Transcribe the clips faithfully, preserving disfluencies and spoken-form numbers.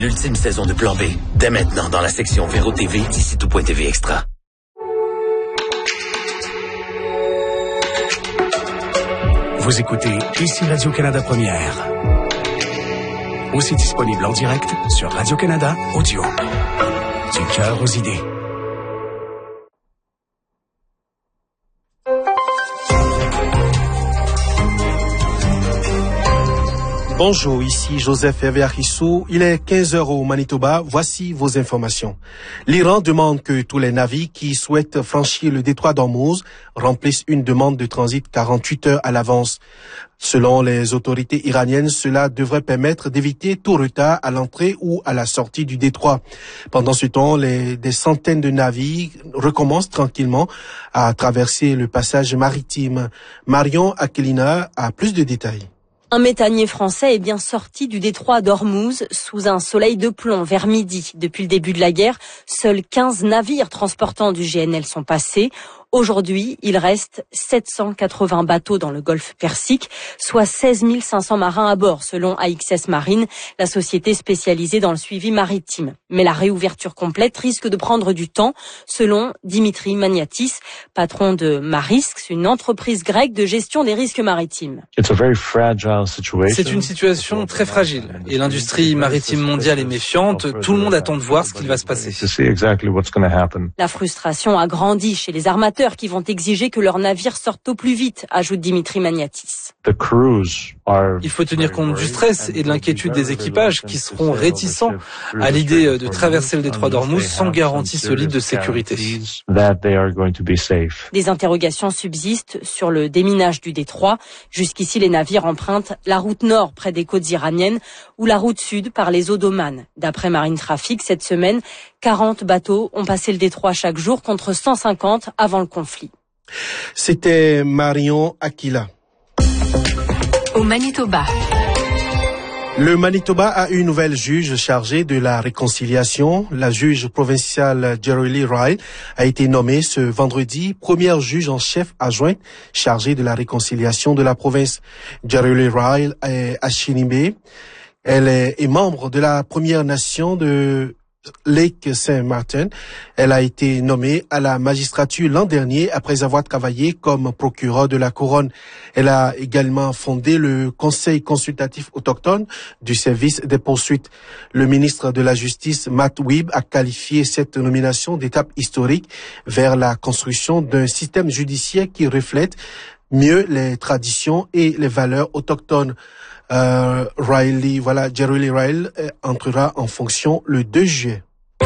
L'ultime saison de Plan B, dès maintenant dans la section Véro T V d'ici tout point T V Extra. Vous écoutez ici Radio-Canada Première. Aussi disponible en direct sur Radio-Canada Audio. Du cœur aux idées. Bonjour, ici Joseph Hervé Arissou. Il est quinze heures au Manitoba. Voici vos informations. L'Iran demande que tous les navires qui souhaitent franchir le détroit d'Ormuz remplissent une demande de transit quarante-huit heures à l'avance. Selon les autorités iraniennes, cela devrait permettre d'éviter tout retard à l'entrée ou à la sortie du détroit. Pendant ce temps, les, des centaines de navires recommencent tranquillement à traverser le passage maritime. Marion Aquilina a plus de détails. Un méthanier français est bien sorti du détroit d'Ormuz sous un soleil de plomb vers midi. Depuis le début de la guerre, seuls quinze navires transportant du G N L sont passés. Aujourd'hui, il reste sept cent quatre-vingts bateaux dans le golfe Persique, soit seize mille cinq cents marins à bord, selon A X S Marine, la société spécialisée dans le suivi maritime. Mais la réouverture complète risque de prendre du temps, selon Dimitri Magnatis, patron de Marisks, une entreprise grecque de gestion des risques maritimes. C'est une situation très fragile et l'industrie maritime mondiale est méfiante. Tout le monde attend de voir ce qu'il va se passer. La frustration a grandi chez les armateurs qui vont exiger que leurs navires sortent au plus vite, ajoute Dimitri Magnatis. Il faut tenir compte du stress et de l'inquiétude des équipages qui seront réticents à l'idée de traverser le détroit d'Ormuz sans garantie solide de sécurité. Des interrogations subsistent sur le déminage du détroit. Jusqu'ici, les navires empruntent la route nord près des côtes iraniennes ou la route sud par les eaux d'Oman. D'après Marine Traffic, cette semaine, quarante bateaux ont passé le détroit chaque jour contre cent cinquante avant le conflit. C'était Marion Aquila. Au Manitoba. Le Manitoba a une nouvelle juge chargée de la réconciliation. La juge provinciale Jerry Ryle a été nommée ce vendredi première juge en chef adjointe chargée de la réconciliation de la province. Jerry Ryle est Anishinaabe. Elle est, est membre de la Première Nation de Lake Saint-Martin. Elle a été nommée à la magistrature l'an dernier après avoir travaillé comme procureure de la couronne. Elle a également fondé le Conseil consultatif autochtone du service des poursuites. Le ministre de la Justice, Matt Wiebe, a qualifié cette nomination d'étape historique vers la construction d'un système judiciaire qui reflète mieux les traditions et les valeurs autochtones. Euh, Riley, voilà, Jerry Ryle euh, entrera en fonction le deux juillet.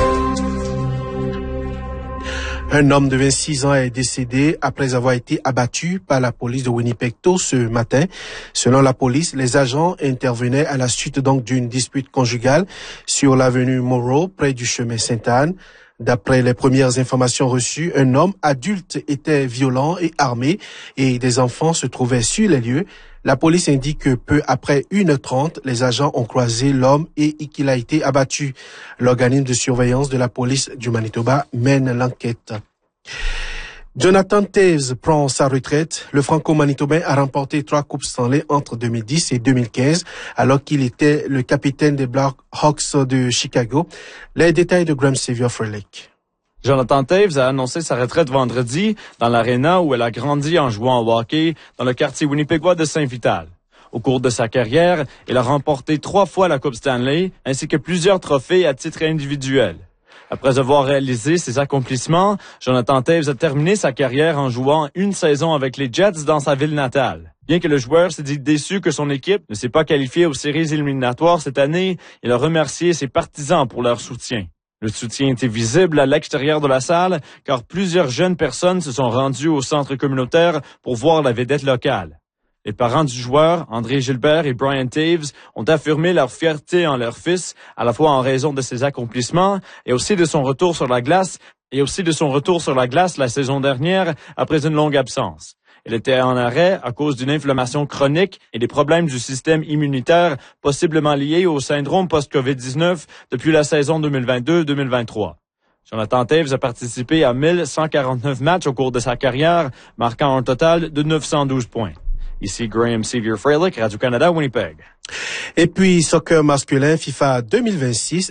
Un homme de vingt-six ans est décédé après avoir été abattu par la police de Winnipeg tôt ce matin. Selon la police, les agents intervenaient à la suite donc d'une dispute conjugale sur l'avenue Moreau, près du chemin Sainte-Anne. D'après les premières informations reçues, un homme adulte était violent et armé et des enfants se trouvaient sur les lieux. La police indique que peu après une heure trente, les agents ont croisé l'homme et qu'il a été abattu. L'organisme de surveillance de la police du Manitoba mène l'enquête. Jonathan Toews prend sa retraite. Le franco-manitobain a remporté trois coupes Stanley entre deux mille dix et deux mille quinze, alors qu'il était le capitaine des Blackhawks de Chicago. Les détails de Graham Xavier Frelick. Jonathan Toews a annoncé sa retraite vendredi dans l'aréna où elle a grandi en jouant au hockey dans le quartier winnipégois de Saint-Vital. Au cours de sa carrière, il a remporté trois fois la Coupe Stanley ainsi que plusieurs trophées à titre individuel. Après avoir réalisé ses accomplissements, Jonathan Toews a terminé sa carrière en jouant une saison avec les Jets dans sa ville natale. Bien que le joueur s'est dit déçu que son équipe ne s'est pas qualifiée aux séries éliminatoires cette année, il a remercié ses partisans pour leur soutien. Le soutien était visible à l'extérieur de la salle, car plusieurs jeunes personnes se sont rendues au centre communautaire pour voir la vedette locale. Les parents du joueur, André Gilbert et Brian Toews, ont affirmé leur fierté en leur fils, à la fois en raison de ses accomplissements et aussi de son retour sur la glace, et aussi de son retour sur la glace la saison dernière après une longue absence. Il était en arrêt à cause d'une inflammation chronique et des problèmes du système immunitaire possiblement liés au syndrome post-covid dix-neuf depuis la saison deux mille vingt-deux deux mille vingt-trois. Jonathan Toews a participé à mille cent quarante-neuf matchs au cours de sa carrière, marquant un total de neuf cent douze points. Ici Graham Xavier Frelick, Radio-Canada, Winnipeg. Et puis, soccer masculin FIFA deux mille vingt-six.